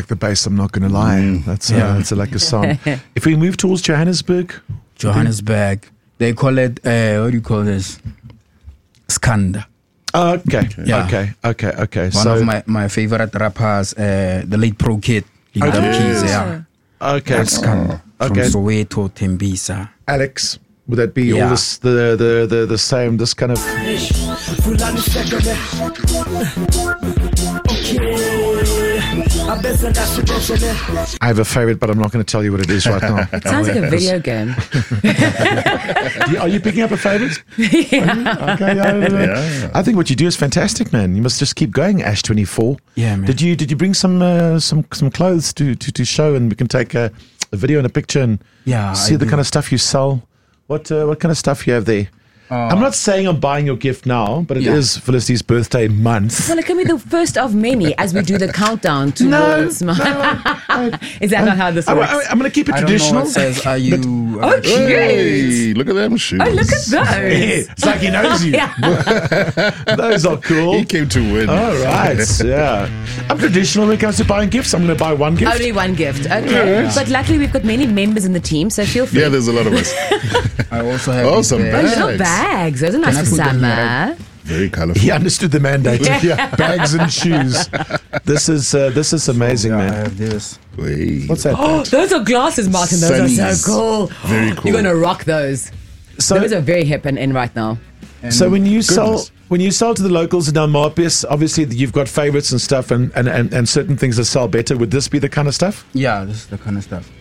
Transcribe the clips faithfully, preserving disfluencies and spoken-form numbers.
the bass, I'm not going to lie. Mm. That's, uh, yeah. that's a, like a song. If we move towards Johannesburg. Johannesburg. They call it, uh, what do you call this? Skanda. Oh, okay. Okay. Yeah. Okay. Okay. Okay. One so, of my, my favorite rappers, uh, the late Pro Kid. Okay. Keys, yeah. Okay. That's Skanda. Oh. From Okay. Soweto, Tembisa. Alex, would that be Yeah. all this, the, the, the, the same, this kind of... I have a favorite, but I'm not going to tell you what it is right now. It sounds like a video game. Do you, are you picking up a favorite? Yeah. Okay, yeah, yeah, yeah. Yeah. I think what you do is fantastic, man. You must just keep going, Ash twenty-four. Yeah, man. Did you did you bring some uh, some some clothes to, to, to show, and we can take a, a video and a picture and Yeah, see I the do. kind of stuff you sell? What uh, what kind of stuff you have there? Uh, I'm not saying I'm buying your gift now, but it Yeah. is Felicity's birthday month. Well, it can be the first of many as we do the countdown towards. No, Is that not how this I, works? am going to keep it I don't traditional. know what says, are you... Oh, uh, cute. Hey, look at them shoes. Oh, look at those. It's like he knows you. Yeah. Those are cool. He came to win. All right, yeah. I'm traditional when it comes to buying gifts. I'm going to buy one gift. Only one gift. Okay. Yes. But luckily, we've got many members in the team, so feel free. Yeah, there's a lot of us. I also have... Oh, these some bags. Oh, little bags. bags. Those are nice I for put them here, summer. Very colorful. He understood the mandate. Yeah. Bags and shoes. This is uh, this is amazing, Yeah, I man. have this. Wait. What's that? Oh, those are glasses, Martin. Those are Sunnies. so cool. Very cool. You're going to rock those. So, those are very hip and in right now. And so when you sell Goodness. when you sell to the locals in Dalmapius, obviously you've got favorites and stuff, and, and, and, and certain things that sell better. Would this be the kind of stuff? Yeah, this is the kind of stuff.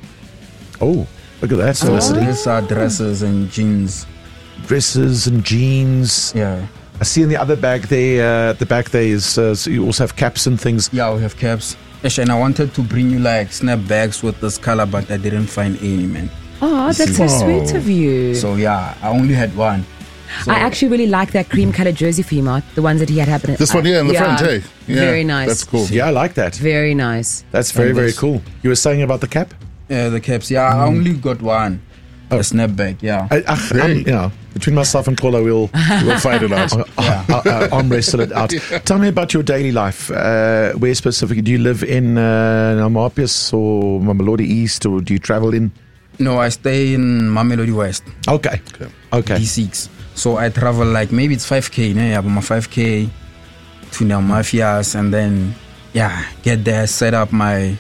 Oh, look at that, So Felicity. these are dresses and jeans. Dresses and jeans. Yeah. I see in the other bag there, uh, the back there is, uh, so you also have caps and things. Yeah, we have caps. Actually, and I wanted to bring you like snapbacks with this color, but I didn't find any, man. Oh, that's so Wow. sweet of you. So yeah, I only had one. So, I actually really like that cream colored jersey for you, Mart. The ones that he had happening. This one here in the front, hey? Yeah, Very nice. That's cool. Yeah, I like that. Very nice. That's very, And very this- cool. You were saying about the cap? uh, the caps. Yeah, I only got one. Oh. A snapback. Yeah. I, I, Hey. I'm, you know, between myself and Paula, we'll We'll fight it out. uh, uh, uh, arm wrestle it out. Tell me about your daily life. Uh, where specifically do you live in uh, Dalmapius or Mamelodi East, or do you travel in? No, I stay in Mamelodi West, Okay, Okay. okay. D six. So I travel like maybe it's five k. Yeah, yeah, but my five k to Dalmapias, and then yeah, get there, set up my.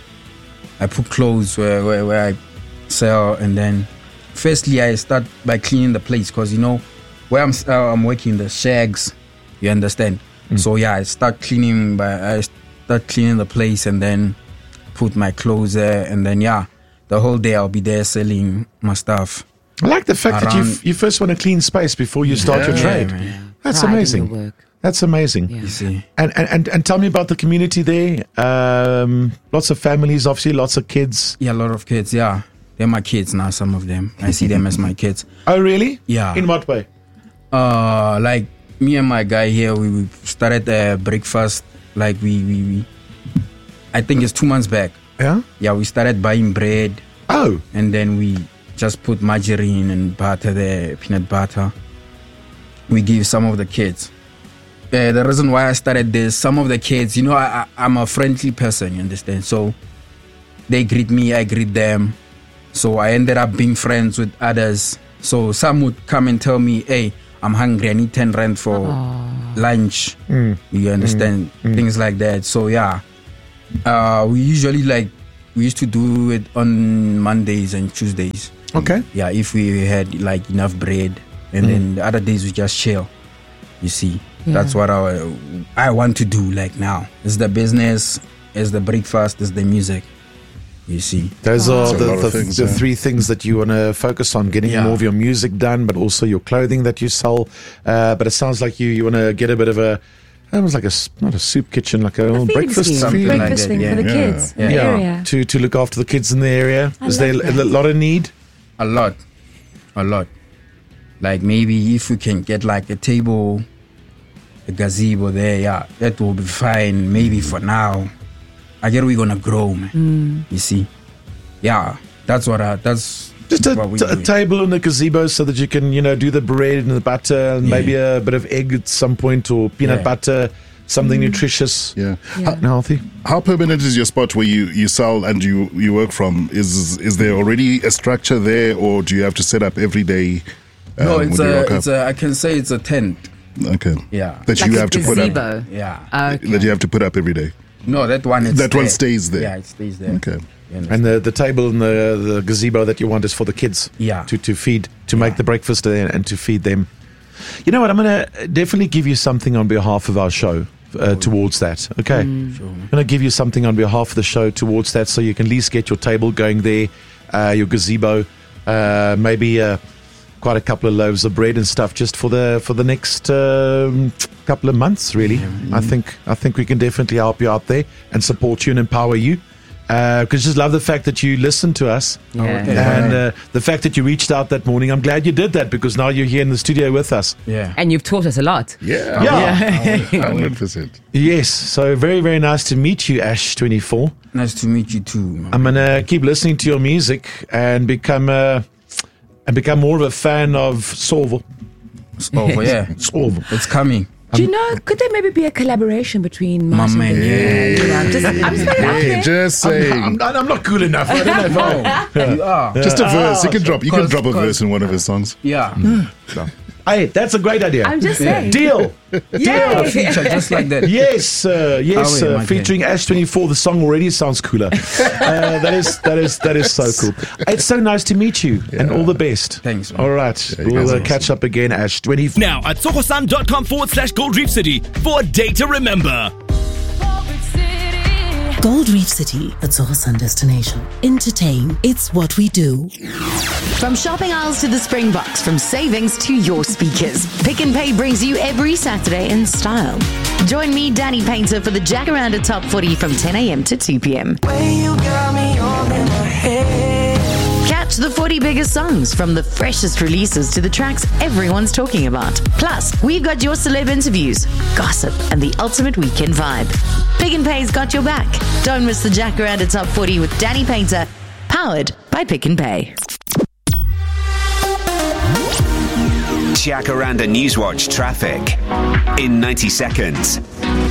I put clothes where where, where I sell, and then firstly I start by cleaning the place because you know where I'm uh, I'm working the shags. You understand? So yeah, I start cleaning by I start cleaning the place, and then put my clothes there, and then yeah, the whole day I'll be there selling my stuff. I like the fact that you Around- you first want to clean space before you start your Yeah, trade. man. That's Pride in amazing. your work. That's amazing. Yeah. You see. And, and and and tell me about the community there. Um, lots of families, obviously, lots of kids. Yeah, a lot of kids. Yeah, they're my kids now. Some of them, I see them as my kids. Oh, really? Yeah. In what way? Uh, like me and my guy here, we, we started uh, breakfast. Like we, we, we, I think it's two months back. Yeah. Yeah, we started buying bread, Oh, and then we just put margarine and butter there, peanut butter. We give some of the kids. Uh, the reason why I started this, some of the kids, you know, I, I, I'm a friendly person, you understand? So they greet me, I greet them. So I ended up being friends with others. So some would come and tell me, hey, I'm hungry, I need ten rand for lunch. Mm. You understand? Things like that. So yeah, uh, we usually like, we used to do it on Mondays and Tuesdays. okay. Yeah, if we had like enough bread, and then the other days we just chill. You see, that's what I I want to do. Like now, it's the business, it's the breakfast, it's the music. You see, Those are That's a the, lot of the, things, the yeah. three things that you want to focus on: getting Yeah. more of your music done, but also your clothing that you sell. Uh, but it sounds like you you want to get a bit of a almost like a s- not a soup kitchen, like a little feeding breakfast scheme. Something feeding. like Breakfast that, thing yeah. for the Yeah. kids in the Yeah. area. to to look after the kids in the area. I Is there love a that. lot of need? a lot, a lot. Like maybe if we can get like a table, a gazebo there, yeah, that will be fine. Maybe for now, I get we're gonna grow, man. You see, yeah, that's what I, that's Just a, what we t- a do. table and a gazebo so that you can, you know, do the bread and the butter and Yeah. maybe a bit of egg at some point or peanut Yeah. butter something nutritious Yeah. Yeah. and healthy. How permanent is your spot where you, you sell and you, you work from? Is is there already a structure there, or do you have to set up every day? Um, No, it's when you a, rock it's a, I can say it's a tent. up? Okay. Yeah. That Like you a have to put up. gazebo. Yeah. Okay. That you have to put up every day. No, that one is That one stays there. Yeah, it stays there. Okay. You understand? And the, the table and the, the gazebo that you want is for the kids. Yeah. To, to feed, to make Yeah. the breakfast and, and to feed them. You know what? I'm going to definitely give you something on behalf of our show uh, towards that. Okay. Sure. I'm going to give you something on behalf of the show towards that, so you can at least get your table going there, uh, your gazebo, uh, maybe uh, quite a couple of loaves of bread and stuff, just for the for the next um, couple of months. Really, I think I think we can definitely help you out there and support you and empower you. Because just love the fact that you listened to us. Yeah. Okay. And uh, the fact that you reached out that morning, I'm glad you did that, because now you're here in the studio with us. Yeah. And you've taught us a lot. Yeah. Yeah. one hundred percent. Yes. So very, very nice to meet you, Ash twenty-four. Nice to meet you too. man. I'm gonna keep listening to your music and become uh, and become more of a fan of Solvo. It's over, yeah. Solvo. It's coming. Do you know, could there maybe be a collaboration between My Martin man, and- yeah. You know, I'm just, I'm just very Hey, happy. just saying. I'm not, I'm not cool enough. I don't know if I- You are. Just a verse. You can drop. You can Cause- drop a cause- verse in one of his songs. Yeah. Hey, that's a great idea. I'm just saying. Deal. A feature just like that. Yes, uh, yes, Oh, yeah, uh, my featuring Ash twenty-four. The song already sounds cooler. uh, that is that is that is so cool. It's so nice to meet you, and Yeah. all the best. Thanks, man. All right, Yeah, you we'll guys uh, are catch up again, Ash twenty-four. Now at sokosan.com forward slash Gold Reef City for a day to remember. Gold Reef City, the Tsohosan destination. Entertain, it's what we do. From shopping aisles to the Springboks, from savings to your speakers, Pick and Pay brings you every Saturday in style. Join me, Danny Painter, for the Jacaranda Top forty from ten a.m. to two p.m. Catch the forty biggest songs, from the freshest releases to the tracks everyone's talking about. Plus, we've got your celeb interviews, gossip, and the ultimate weekend vibe. Pick and Pay's got your back. Don't miss the Jacaranda Top forty with Danny Painter, powered by Pick and Pay. Jacaranda Newswatch traffic in ninety seconds.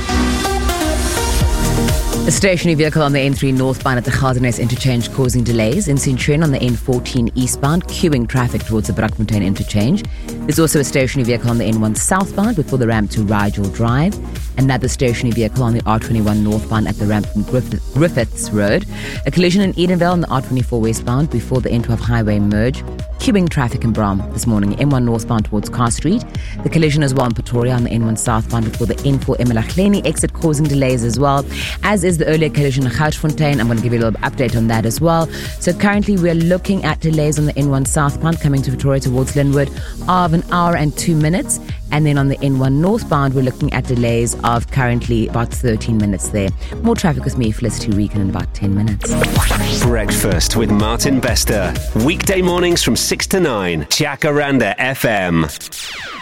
A stationary vehicle on the N three northbound at the Gardenes interchange causing delays. In Centurion on the N fourteen eastbound, queuing traffic towards the Brakfontein interchange. There's also a stationary vehicle on the N one southbound before the ramp to Rigel Drive. Another stationary vehicle on the R twenty-one northbound at the ramp from Griffith, Griffiths Road. A collision in Edenvale on the R twenty-four westbound before the N twelve highway merge. Queuing traffic in Brom this morning. N one northbound towards Car Street. The collision as well in Pretoria on the N one southbound before the N four Emalahleni exit causing delays as well, as is the earlier collision in Gautfontein. I'm going to give you a little update on that as well. So currently we're looking at delays on the N one southbound coming to Pretoria towards Linwood of an hour and two minutes. And then on the N one northbound, we're looking at delays of currently about thirteen minutes there. More traffic with me, Felicity Regan, in about ten minutes. Breakfast with Martin Bester. Weekday mornings from six to nine. Jacaranda F M.